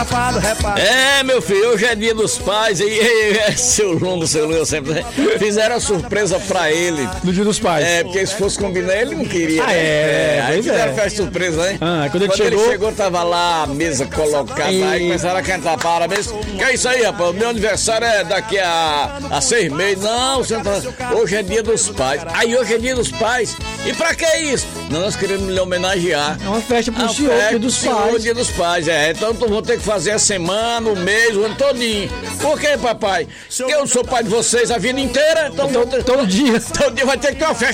É, meu filho, hoje é dia dos pais e seu Lungo sempre fizeram a surpresa pra ele. No dia dos pais. É, porque se fosse combinar, ele não queria. Aí fizeram festa surpresa, hein? Quando ele chegou, tava lá a mesa colocada, aí começaram a cantar parabéns. Que é isso aí, rapaz? O meu aniversário é daqui a 6 meses. Não, hoje é dia dos pais. Aí hoje é dia dos pais. E pra que isso? Nós queremos lhe homenagear. É uma festa pro senhor, dia dos pais. Dia dos pais, então vou ter que fazer a semana, o mês, o ano todinho. Por quê, papai? Porque eu sou pai de vocês a vida inteira, então todo dia. Todo dia vai ter que ter uma festa.